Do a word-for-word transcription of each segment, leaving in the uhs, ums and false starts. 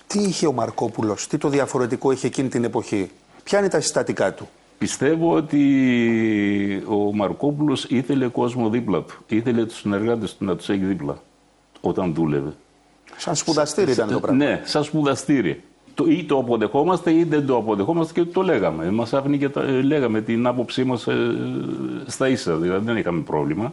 Τι είχε ο Μαρκόπουλος, τι το διαφορετικό είχε εκείνη την εποχή, ποια είναι τα συστατικά του? Πιστεύω ότι ο Μαρκόπουλος ήθελε κόσμο δίπλα του. Ήθελε τους συνεργάτες του να τους έχει δίπλα όταν δούλευε. Σαν σπουδαστήρι ήταν το πράγμα. Ναι, σαν σπουδαστήρι. Ή το αποδεχόμαστε ή δεν το αποδεχόμαστε και το λέγαμε. Μας άφηνε και τα, λέγαμε την άποψή μας ε, στα ίσα, δηλαδή δεν είχαμε πρόβλημα.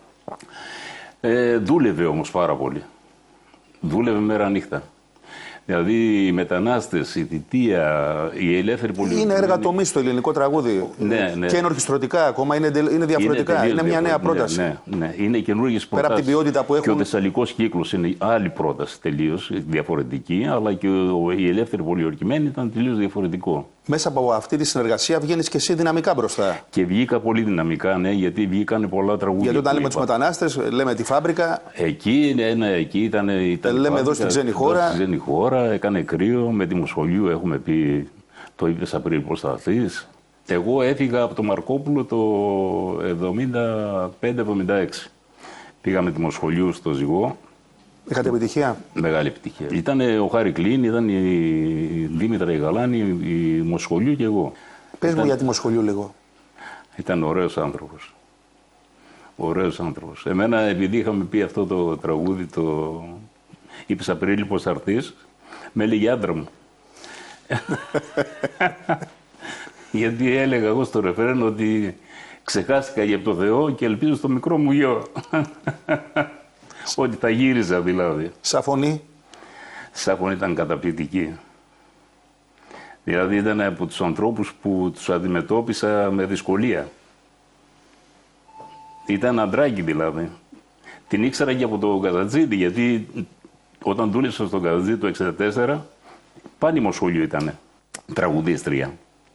Ε, δούλευε όμως πάρα πολύ. Δούλευε μέρα νύχτα. Δηλαδή οι μετανάστες, η θητεία, η ελεύθερη πολιτική. Είναι έργα τομής στο ελληνικό τραγούδι. Ναι, ναι. Και είναι ορχιστρωτικά ακόμα, είναι, είναι διαφορετικά. Είναι, είναι μια νέα πρόταση. Ναι, ναι, ναι. Είναι καινούργιες προτάσεις. Πέρα από την ποιότητα που έχουν. Και ο Θεσσαλικός κύκλος είναι άλλη πρόταση τελείως διαφορετική, αλλά και ο, η ελεύθερη πολιορκημένη ήταν τελείως διαφορετικό. Μέσα από αυτή τη συνεργασία βγαίνεις και εσύ δυναμικά μπροστά. Και βγήκα πολύ δυναμικά, ναι, γιατί βγήκαν πολλά τραγούδια. Γιατί όταν λέμε τους μετανάστες, λέμε τη φάμπρικα. Εκεί, ναι, ναι, εκεί ήταν. ήταν λέμε εδώ στην ξένη χώρα. Στην ξένη χώρα, έκανε κρύο, με τη Μοσχολιού έχουμε πει, το είπες Απρίλη πώς θα έρθεις. Εγώ έφυγα από το Μαρκόπουλο το εβδομήντα πέντε εβδομήντα έξι. Πήγα με τη Μοσχολιού στο Ζυγό. Είχατε επιτυχία? Μεγάλη επιτυχία. Ήταν ο Χάρη Κλίν, ήταν η Δήμητρα η Γαλάνη, η Μοσχολιού και εγώ. Πες ήταν... μου για τη Μοσχολιού λίγο. Ήταν ωραίος άνθρωπος. Ωραίος άνθρωπος. Εμένα, επειδή είχαμε πει αυτό το τραγούδι, το είπες Απρίλη πώς θα έρθεις, με έλεγε άντρα μου. Γιατί έλεγα εγώ στο ρεφρέν ότι ξεχάστηκα για το Θεό και ελπίζω στο μικρό μου γιο. Ότι θα γύριζα δηλαδή. Σαν φωνή? Σαν φωνή ήταν καταπληκτική. Δηλαδή ήταν από τους ανθρώπους που τους αντιμετώπισα με δυσκολία. Ήταν αντράκι δηλαδή. Την ήξερα και από το Καζατζίδη, γιατί όταν δούλεψα στον Καζατζίδη το εξήντα τέσσερα, πάλι Μοσχολιού ήταν τραγουδίστρια.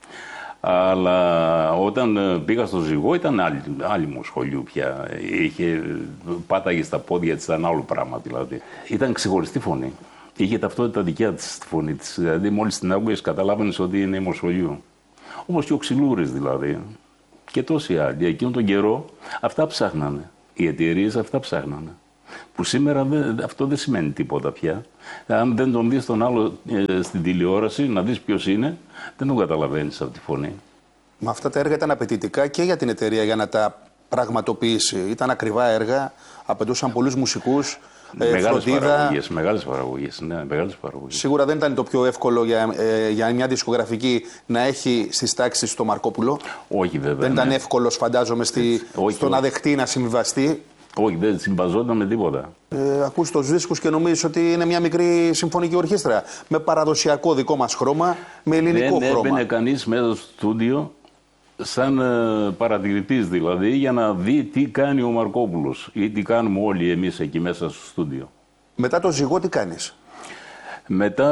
Αλλά όταν πήγα στο Ζυγό ήταν άλλη, άλλη Μοσχολιού πια. Είχε, πάταγε στα πόδια της, ήταν άλλο πράγμα δηλαδή. Ήταν ξεχωριστή φωνή. Είχε ταυτότητα δικιά της στη φωνή της. Δηλαδή μόλις την άκουγες καταλάβαινες ότι είναι η Μοσχολιού. Όπως και ο Ξυλούρης δηλαδή. Και τόσοι άλλοι. Εκείνον τον καιρό αυτά ψάχνανε. Οι εταιρείες αυτά ψάχνανε. Που σήμερα δεν, αυτό δεν σημαίνει τίποτα πια. Αν δεν τον δεις τον άλλο ε, στην τηλεόραση, να δεις ποιος είναι, δεν τον καταλαβαίνεις από τη φωνή. Μα αυτά τα έργα ήταν απαιτητικά και για την εταιρεία για να τα πραγματοποιήσει. Ήταν ακριβά έργα, απαιτούσαν πολλούς μουσικούς, ε, μεγάλες φροντίδα. Παραγωγές, μεγάλες παραγωγές, ναι, μεγάλες παραγωγές. Σίγουρα δεν ήταν το πιο εύκολο για, ε, για μια δισκογραφική να έχει στις τάξεις το Μαρκόπουλο. Όχι βέβαια. Δεν ναι. ήταν εύκολος, φαντάζομαι, στη, όχι, στο όχι. να δεχτεί, να συμβιβαστεί. Όχι, δεν συμπαζόταν με τίποτα. Ε, ακούς τους δίσκους και νομίζεις ότι είναι μια μικρή συμφωνική ορχήστρα. Με παραδοσιακό δικό μας χρώμα, με ελληνικό δεν χρώμα. Δεν έμπαινε κανείς μέσα στο στούντιο, σαν ε, παρατηρητής δηλαδή, για να δει τι κάνει ο Μαρκόπουλος ή τι κάνουμε όλοι εμείς εκεί μέσα στο στούντιο. Μετά το Ζυγό τι κάνεις? Μετά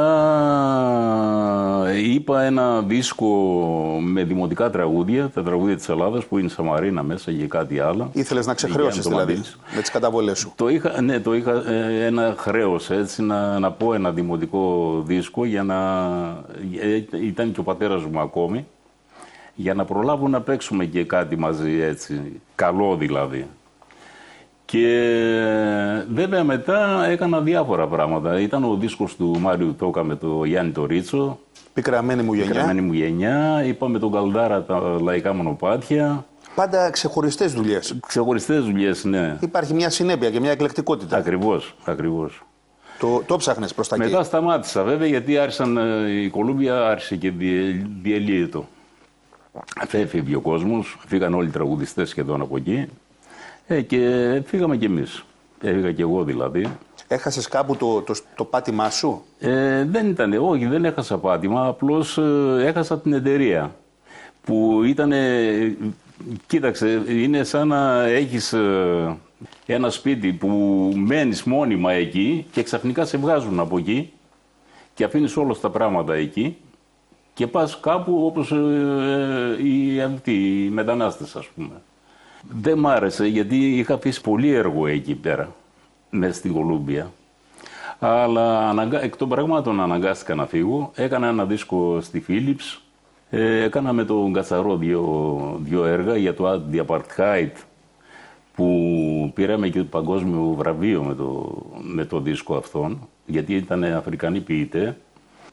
είπα ένα δίσκο με δημοτικά τραγούδια, τα τραγούδια της Ελλάδας που είναι Σαμαρίνα μέσα και κάτι άλλο. Ήθελες να ξεχρεώσεις δηλαδή με τις καταβολές σου? Το είχα, ναι, το είχα ε, ένα χρέος έτσι να, να πω ένα δημοτικό δίσκο για να... Ε, ήταν και ο πατέρας μου ακόμη, για να προλάβω να παίξουμε και κάτι μαζί έτσι, καλό δηλαδή. Και βέβαια μετά έκανα διάφορα πράγματα. Ήταν ο δίσκος του Μάριου Τόκα με το Γιάννη το Ρίτσο. Πικραμένη μου γενιά. Πικραμένη μου γενιά. Είπα με τον Καλδάρα τα λαϊκά μονοπάτια. Πάντα ξεχωριστές δουλειές. Ξεχωριστές δουλειές, ναι. Υπάρχει μια συνέπεια και μια εκλεκτικότητα. Ακριβώς, ακριβώς. Το, το ψάχνες προς τα εκεί. Μετά σταμάτησα βέβαια γιατί άρχισαν, η Κολούμπια άρχισε και διελύεται το. Φεύγει ο κόσμος, φύγαν όλοι οι τραγουδιστές σχεδόν από εκεί. Ε, και φύγαμε κι εμείς. Έφυγα κι εγώ δηλαδή. Έχασες κάπου το, το, το πάτημά σου? Ε, δεν ήταν, όχι, δεν έχασα πάτημα. Απλώς ε, έχασα την εταιρεία. Που ήταν, κοίταξε, είναι σαν να έχεις ε, ένα σπίτι που μένεις μόνιμα εκεί και ξαφνικά σε βγάζουν από εκεί και αφήνεις όλα τα πράγματα εκεί και πας κάπου όπως ε, ε, οι, αυτοί, οι μετανάστες ας πούμε. Δεν μ' άρεσε γιατί είχα αφήσει πολύ έργο εκεί πέρα, μέσα στην Κολούμπια. Αλλά αναγκα... εκ των πραγμάτων αναγκάστηκα να φύγω. Έκανα ένα δίσκο στη Philips. Ε, έκανα με τον Κατσαρό δύο, δύο έργα για το Anti-Apartheid που πήραμε και το παγκόσμιο βραβείο με το, με το δίσκο αυτόν. Γιατί ήταν Αφρικανοί ποιητές.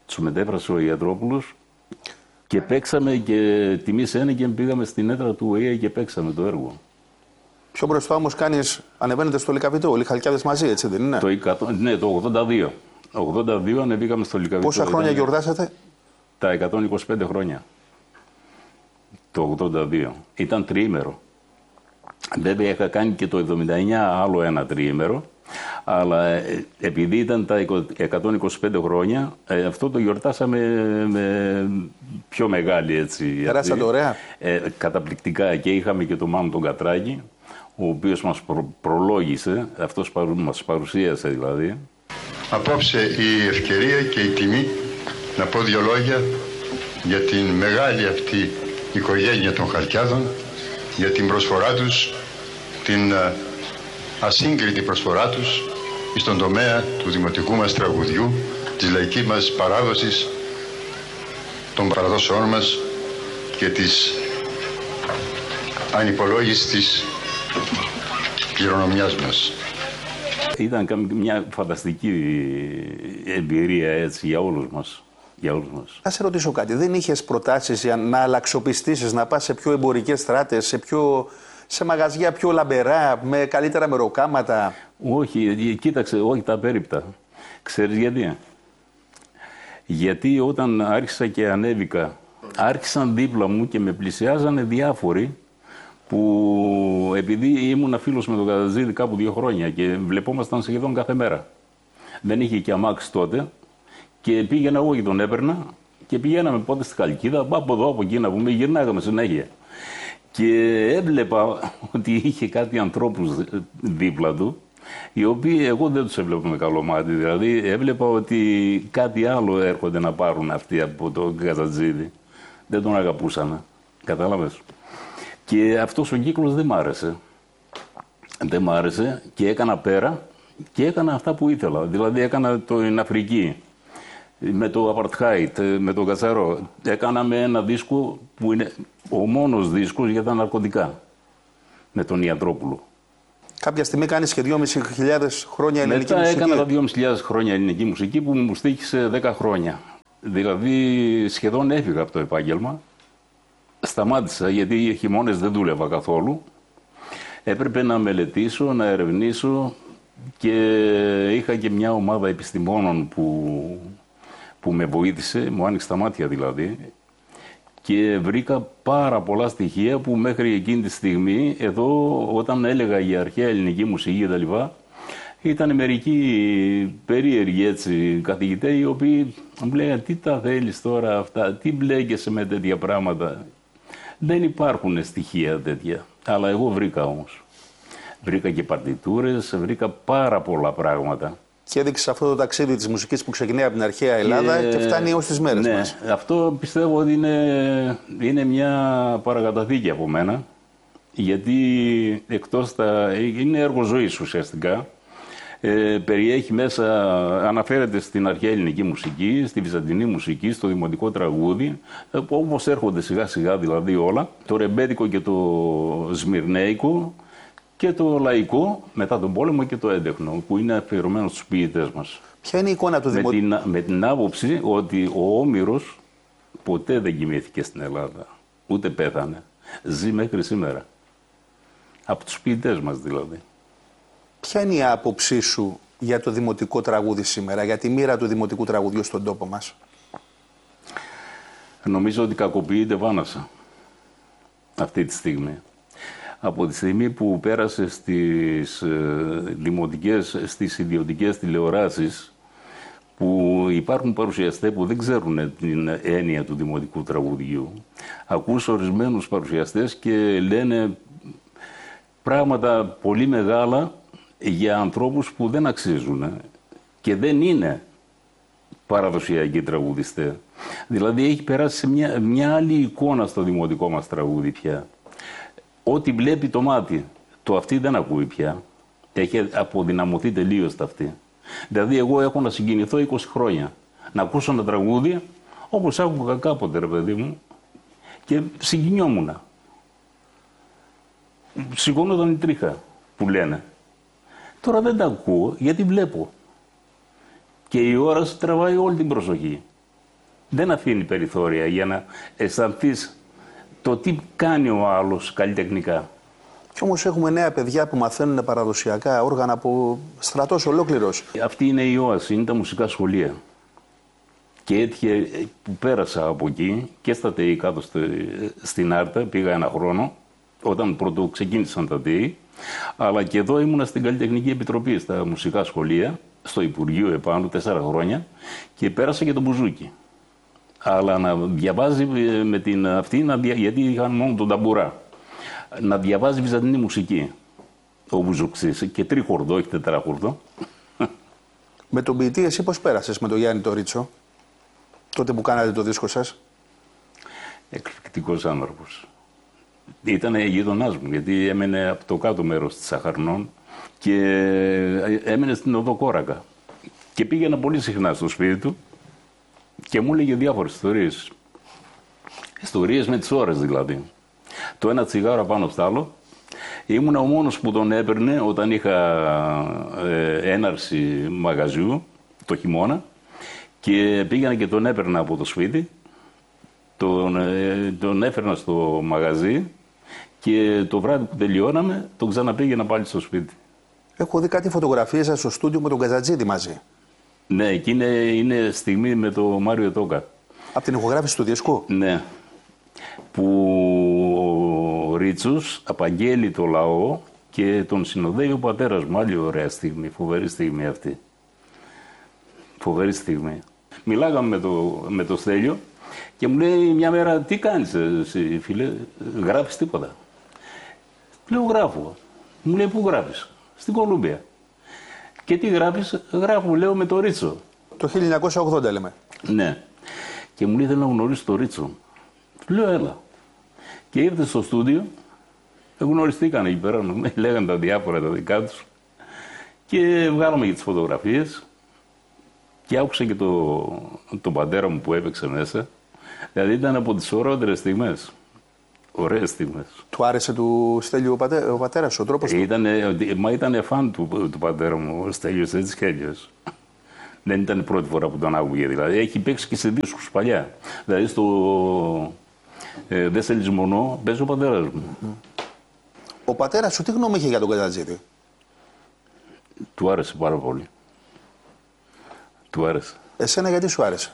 Τους μετέφρασε ο Ιατρόπουλος και παίξαμε και τιμή Σένεκεν, πήγαμε στην έδρα του Ο Ε Ε και παίξαμε το έργο. Πιο μπροστά όμως κάνεις, ανεβαίνετε στο Λυκαβητό, όλοι οι Χαλκιάδες μαζί, έτσι δεν είναι? Το, εκατό, ναι, το ογδόντα δύο. Το ογδόντα δύο ανεβήκαμε στο Λυκαβητό. Πόσα χρόνια ήταν γιορτάσατε? Τα εκατόν είκοσι πέντε χρόνια. Το ογδόντα δύο. Ήταν τριήμερο. Βέβαια είχα κάνει και το εβδομήντα εννιά άλλο ένα τριήμερο. Αλλά επειδή ήταν τα εκατόν είκοσι πέντε χρόνια, αυτό το γιορτάσαμε με πιο μεγάλη έτσι. Περάσατε ωραία? Ε, καταπληκτικά, και είχαμε και τον Μάνο τον Κατράκη, ο οποίος μας προ, προλόγησε, αυτός παρου, μας παρουσίασε δηλαδή. Απόψε η ευκαιρία και η τιμή να πω δύο λόγια για την μεγάλη αυτή οικογένεια των Χαλκιάδων, για την προσφορά τους, την ασύγκριτη προσφορά τους στον τομέα του δημοτικού μας τραγουδιού, της λαϊκής μας παράδοσης, των παραδόσεών μας και της ανυπολόγιστης κληρονομιάς μας. Ήταν μια φανταστική εμπειρία έτσι για όλους μας. Για όλους μας. Θα σε ρωτήσω κάτι, δεν είχες προτάσεις για να αλλαξοπιστήσεις, να πας σε πιο εμπορικές στράτες, σε, πιο, σε μαγαζιά πιο λαμπερά, με καλύτερα μεροκάματα? Όχι, κοίταξε, όχι τα απέρριπτα. Ξέρεις γιατί? Γιατί όταν άρχισα και ανέβηκα, άρχισαν δίπλα μου και με πλησιάζανε διάφοροι που επειδή ήμουν φίλος με τον Κατατζίδη κάπου δύο χρόνια και βλεπόμασταν σχεδόν κάθε μέρα. Δεν είχε και αμάξι τότε και πήγαινα εγώ και τον έπαιρνα και πηγαίναμε πότε στη Χαλκίδα, από εδώ, από εκεί να πούμε, γυρνάγαμε συνέχεια. Και έβλεπα ότι είχε κάτι ανθρώπους δίπλα του, οι οποίοι εγώ δεν τους έβλεπα με καλό μάτι. Δηλαδή έβλεπα ότι κάτι άλλο έρχονται να πάρουν αυτοί από τον Κατατζίδη. Δεν τον αγαπούσαν. Κατάλαβες? Και αυτός ο κύκλος δεν μ' άρεσε. Δεν μ' άρεσε και έκανα πέρα και έκανα αυτά που ήθελα. Δηλαδή έκανα την Αφρική με το Apartheid, με τον Κατσαρό. Έκαναμε ένα δίσκο που είναι ο μόνος δίσκος για τα ναρκωτικά. Με τον Ιατρόπουλο. Κάποια στιγμή κάνεις και δυόμισι χιλιάδες χρόνια ελληνική Μετά μουσική. έκανα τα δυόμισι χιλιάδες χρόνια ελληνική μουσική που μου στοίχησε δέκα χρόνια. Δηλαδή σχεδόν έφυγα από το επάγγελμα. Σταμάτησα γιατί οι χειμώνες δεν δούλευα καθόλου. Έπρεπε να μελετήσω, να ερευνήσω και είχα και μια ομάδα επιστημόνων που, που με βοήθησε, μου άνοιξε τα μάτια δηλαδή. Και βρήκα πάρα πολλά στοιχεία που μέχρι εκείνη τη στιγμή, εδώ όταν έλεγα για αρχαία ελληνική μουσική και τα λοιπά, ήταν μερικοί περίεργοι έτσι καθηγητές οι οποίοι μου λέγανε τι τα θέλεις τώρα αυτά, τι μπλέκεσαι με τέτοια πράγματα. Δεν υπάρχουν στοιχεία τέτοια, αλλά εγώ βρήκα όμως. Βρήκα και παρτιτούρες, βρήκα πάρα πολλά πράγματα. Και έδειξε αυτό το ταξίδι της μουσικής που ξεκινάει από την αρχαία Ελλάδα και, και φτάνει έως τις μέρες ναι, μας. Αυτό πιστεύω ότι είναι, είναι μια παρακαταθήκη από μένα, γιατί εκτός τα, είναι έργο ζωής ουσιαστικά. Ε, περιέχει μέσα, αναφέρεται στην αρχαία ελληνική μουσική, στη βυζαντινή μουσική, στο δημοτικό τραγούδι, όπως έρχονται σιγά σιγά δηλαδή όλα, το ρεμπέτικο και το σμυρνέικο και το λαϊκό μετά τον πόλεμο και το έντεχνο, που είναι αφιερωμένο στους ποιητές μας. Ποια είναι η εικόνα του δημοτικού? Με την, με την άποψη ότι ο Όμηρος ποτέ δεν κοιμήθηκε στην Ελλάδα, ούτε πέθανε, ζει μέχρι σήμερα. Από τους ποιητές μας δηλαδή. Ποια είναι η άποψή σου για το δημοτικό τραγούδι σήμερα, για τη μοίρα του δημοτικού τραγουδιού στον τόπο μας? Νομίζω ότι κακοποιείται βάνασα αυτή τη στιγμή. Από τη στιγμή που πέρασε στις ε, δημοτικές, στις ιδιωτικές τηλεοράσεις, που υπάρχουν παρουσιαστές που δεν ξέρουν την έννοια του δημοτικού τραγουδιού, ακούς ορισμένους παρουσιαστές και λένε πράγματα πολύ μεγάλα για ανθρώπους που δεν αξίζουν και δεν είναι παραδοσιακοί τραγουδιστές. Δηλαδή έχει περάσει σε μια, μια άλλη εικόνα στο δημοτικό μας τραγούδι πια. Ό,τι βλέπει το μάτι, το αυτή δεν ακούει πια. Έχει αποδυναμωθεί τελείως το αυτή. Δηλαδή εγώ έχω να συγκινηθώ είκοσι χρόνια. Να ακούσω ένα τραγούδι όπως άκουγα κάποτε ρε παιδί μου και συγκινιόμουν. Σηκώνονταν η τρίχα που λένε. Τώρα δεν τα ακούω γιατί βλέπω. Και η όραση τραβάει όλη την προσοχή. δεν αφήνει περιθώρια για να αισθανθείς το τι κάνει ο άλλος καλλιτεχνικά. Κι όμως έχουμε νέα παιδιά που μαθαίνουν παραδοσιακά όργανα από στρατός ολόκληρος. Αυτή είναι η όαση, είναι τα μουσικά σχολεία. Και έτυχε που πέρασα από εκεί και στα ΤΕΙ κάτω στην Άρτα, πήγα ένα χρόνο, όταν πρώτο ξεκίνησαν τα ΤΕΙ, αλλά και εδώ ήμουνα στην Καλλιτεχνική Επιτροπή, στα μουσικά σχολεία, στο Υπουργείο επάνω, τέσσερα χρόνια, και πέρασα και τον μπουζούκι. Αλλά να διαβάζει με την αυτή, να δια... γιατί είχαν μόνο τον ταμπουρά. Να διαβάζει βυζαντινή μουσική, ο μπουζουξής, και τρίχορδο, όχι τετράχορδο. Με τον ποιητή εσύ πώς πέρασες με τον Γιάννη το Ρίτσο, τότε που κάνατε το δίσκο σας? Εκπληκτικός άνθρωπος. Ήταν γείτονάς μου, γιατί έμενε από το κάτω μέρος της Σαχαρνών και έμενε στην οδό Κόρακα. Και πήγαινα πολύ συχνά στο σπίτι του και μου έλεγε διάφορες ιστορίες. Ιστορίες με τις ώρες δηλαδή. Το ένα τσιγάρο πάνω στο άλλο. Ήμουνα ο μόνος που τον έπαιρνε όταν είχα ε, έναρξη μαγαζιού το χειμώνα και πήγαινα και τον έπαιρνα από το σπίτι, τον, ε, τον έφερνα στο μαγαζί και το βράδυ που τελειώναμε τον ξαναπήγαινα πάλι στο σπίτι. Έχω δει κάτι φωτογραφίες σας στο στούντιο με τον Καζατζίδη μαζί. Ναι, εκεί είναι, είναι στιγμή με τον Μάριο Τόκα. Από την ηχογράφηση του δίσκου? Ναι. Που ο Ρίτσος απαγγέλει το λαό και τον συνοδεύει ο πατέρας μου. Άλλη ωραία στιγμή, φοβερή στιγμή αυτή. Φοβερή στιγμή. Μιλάγαμε με το, με το Στέλιο και μου λέει μια μέρα, τι κάνεις εσύ φίλε, γράφεις τίποτα? Λέω γράφω. Μου λέει, πού γράφεις? Στην Κολούμπια. Και τι γράφεις? Γράφω, λέω, με το Ρίτσο. Το χίλια εννιακόσια ογδόντα λέμε. Ναι. Και μου λέει, θέλω να γνωρίσω το Ρίτσο. Του λέω, έλα. Και ήρθε στο στούντιο, γνωριστήκαν εκεί πέρα, λέγανε τα διάφορα τα δικά τους και βγάλαμε και τις φωτογραφίες και άκουσα και το, τον πατέρα μου που έπαιξε μέσα. Δηλαδή ήταν από τις ωραίτερες στιγμές. Ωραίες στιγμές. Του άρεσε του Στέλιου ο, πατέ, ο πατέρας, ο τρόπος ήτανε, του? Μα ήταν φαν του, του πατέρα μου, ο Στέλιος έτσι κι αλλιώς. Δεν ήταν η πρώτη φορά που τον άκουγε, δηλαδή. Έχει παίξει και σε δίσκους παλιά. Δηλαδή στο ε, «Δεν σε λησμονώ» παίζει ο πατέρας μου. Mm. Ο πατέρας σου τι γνώμη είχε για τον Καζατζίδη? Του άρεσε πάρα πολύ. Του άρεσε. Εσένα γιατί σου άρεσε?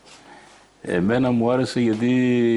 Εμένα μου άρεσε γιατί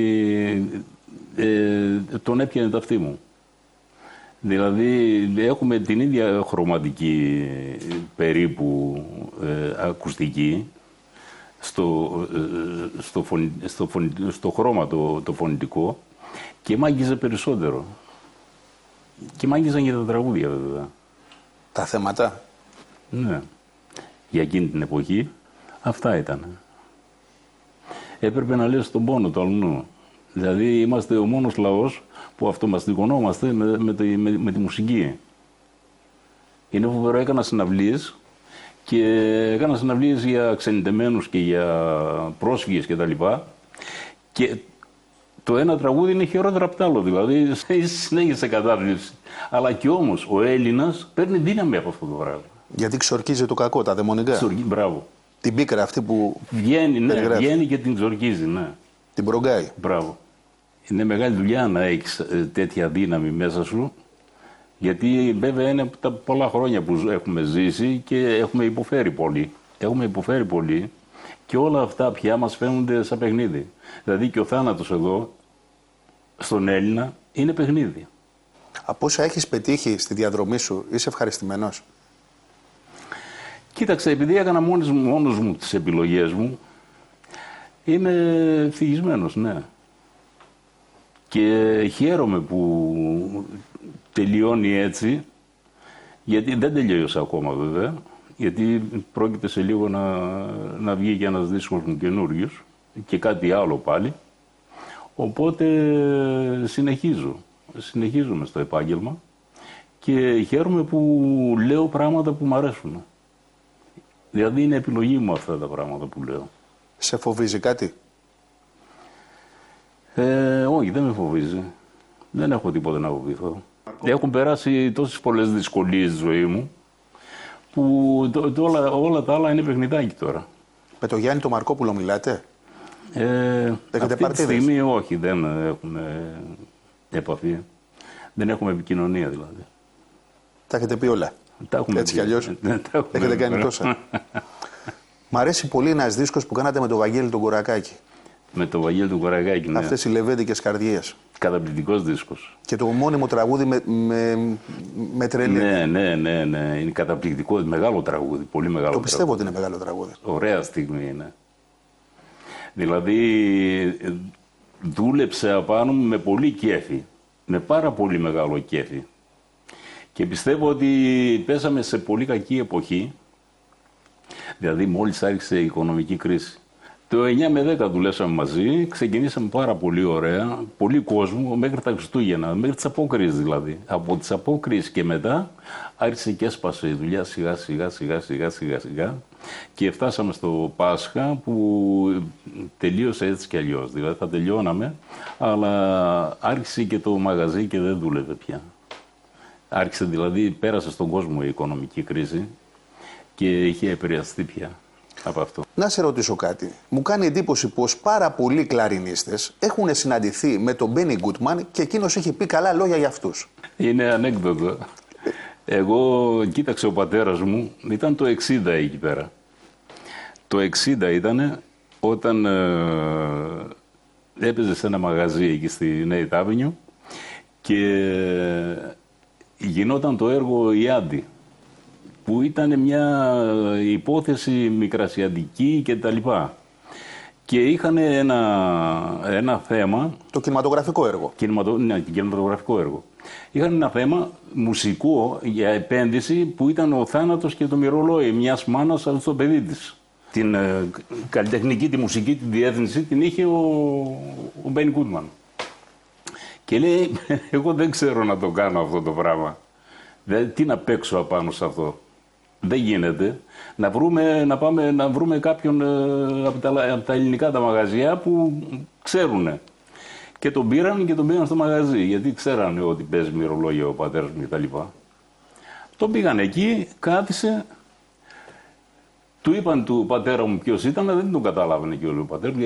ε, τον έπιανε τα αυτή μου. Δηλαδή έχουμε την ίδια χρωματική περίπου ε, ακουστική στο, ε, στο, φων, στο, φων, στο χρώμα το, το φωνητικό και μάγιζε περισσότερο. Και μάγιζαν και τα τραγούδια βέβαια. Τα θέματα. Ναι. Για εκείνη την εποχή αυτά ήταν. Έπρεπε να λες τον πόνο του αλλού. Δηλαδή είμαστε ο μόνος λαός που αυτομαστικωνόμαστε με, με, τη, με, με τη μουσική. Είναι φοβερό, έκανα συναυλίες και έκανα συναυλίες για ξενιτεμένους και για πρόσφυγες και τα λοιπά. Και το ένα τραγούδι είναι χειρότερο από το άλλο, δηλαδή συνέχισε κατάρτιση. Αλλά και όμως ο Έλληνας παίρνει δύναμη από αυτό το πράγμα. Γιατί ξορκίζει το κακό, τα δαιμονικά. Ξορκί, μπράβο. Την πίκρα αυτή που βγαίνει, ναι, βγαίνει και την ξορκίζει, ναι. Την προγκάει. Μπράβο. Είναι μεγάλη δουλειά να έχεις ε, τέτοια δύναμη μέσα σου, γιατί βέβαια είναι τα πολλά χρόνια που έχουμε ζήσει και έχουμε υποφέρει πολύ. Έχουμε υποφέρει πολύ και όλα αυτά πια μας φαίνονται σαν παιχνίδι. Δηλαδή και ο θάνατος εδώ, στον Έλληνα, είναι παιχνίδι. Από όσα έχεις πετύχει στη διαδρομή σου, είσαι ευχαριστημένος? Κοίταξε, επειδή έκανα μόνος, μόνος μου τις επιλογές μου, είμαι ευτυχισμένος, ναι. Και χαίρομαι που τελειώνει έτσι, γιατί δεν τελειώσα ακόμα βέβαια, γιατί πρόκειται σε λίγο να, να βγει και ένας δίσκος μου καινούριος και κάτι άλλο πάλι. Οπότε συνεχίζω, συνεχίζομαι στο επάγγελμα και χαίρομαι που λέω πράγματα που μου αρέσουν. Δηλαδή είναι επιλογή μου αυτά τα πράγματα που λέω. Σε φοβίζει κάτι? Ε, όχι, δεν με φοβίζει. Δεν έχω τίποτα να φοβηθώ. Έχουν περάσει τόσες πολλές δυσκολίες στη ζωή μου που το, το, όλα, όλα τα άλλα είναι παιχνιδάκι τώρα. Με τον Γιάννη τον Μαρκόπουλο μιλάτε? Ε, αυτή partίδες? τη στιγμή όχι, δεν έχουμε επαφή. Δεν έχουμε επικοινωνία δηλαδή. Τα έχετε πει όλα. Τα έχουμε Έτσι πει. κι αλλιώς. Δεν τα έχουμε Έχετε κάνει πει. τόσα. Μ' αρέσει πολύ ένας δίσκος που κάνατε με τον Βαγγέλη τον Κορακάκη. Με το Βαγγέλη του Κορακάκη, ναι. Αυτές οι λεβέντικες καρδιές. Καταπληκτικός δίσκος. Και το μόνιμο τραγούδι με, με, με τρελή. Ναι, ναι, ναι, ναι. Είναι καταπληκτικό. Μεγάλο τραγούδι. Πολύ μεγάλο Το πιστεύω τραγούδι. ότι είναι μεγάλο τραγούδι. Ωραία στιγμή είναι. Δηλαδή, δούλεψε απάνω μου με πολύ κέφι. Με πάρα πολύ μεγάλο κέφι. Και πιστεύω ότι πέσαμε σε πολύ κακή εποχή. Δηλαδή, μόλις άρχισε η οικονομική κρίση. Το εννιά με δέκα δουλέψαμε μαζί, ξεκινήσαμε πάρα πολύ ωραία, πολύ κόσμο, μέχρι τα Χριστούγεννα, μέχρι τις απόκριες δηλαδή. Από τις απόκριες και μετά άρχισε και έσπασε η δουλειά σιγά σιγά σιγά σιγά σιγά σιγά και φτάσαμε στο Πάσχα που τελείωσε έτσι κι αλλιώς. Δηλαδή θα τελειώναμε, αλλά άρχισε και το μαγαζί και δεν δούλευε πια. Άρχισε δηλαδή, πέρασε στον κόσμο η οικονομική κρίση και είχε επηρεαστεί πια από αυτό. Να σε ρωτήσω κάτι. Μου κάνει εντύπωση πως πάρα πολλοί κλαρινίστες έχουν συναντηθεί με τον Μπένι Γκούτμαν και εκείνος έχει πει καλά λόγια για αυτούς. Είναι ανέκδοτο. Εγώ, κοίταξε, ο πατέρας μου ήταν το εξήντα εκεί πέρα. Το εξήντα ήταν όταν ε, έπαιζε σε ένα μαγαζί εκεί στη Νέη Τάβενιου και γινόταν το έργο «Ιάντι», που ήταν μια υπόθεση μικρασιατική και τα λοιπά. Και είχαν ένα, ένα θέμα... Το κινηματογραφικό έργο. Κινηματο, ναι, κινηματογραφικό έργο. Είχαν ένα θέμα μουσικό για επένδυση που ήταν ο θάνατος και το μυρολόι μιας μάνας στο παιδί της. Την ε, καλλιτεχνική, τη μουσική, τη διεύθυνση την είχε ο, ο Μπένι Γκούτμαν. Και λέει, εγώ δεν ξέρω να το κάνω αυτό το πράγμα. Δηλαδή, τι να παίξω απάνω σε αυτό. Δεν γίνεται. Να, βρούμε, να πάμε να βρούμε κάποιον ε, από, τα, από τα ελληνικά τα μαγαζιά που ξέρουν. Και τον πήραν και τον πήγαν στο μαγαζί. Γιατί ξέρανε ότι παίζει μυρολόγια ο πατέρας μου κτλ. Τον πήγαν εκεί, κάθισε. Του είπαν του πατέρα μου ποιος ήταν, δεν τον καταλάβαινε και ο πατέρας.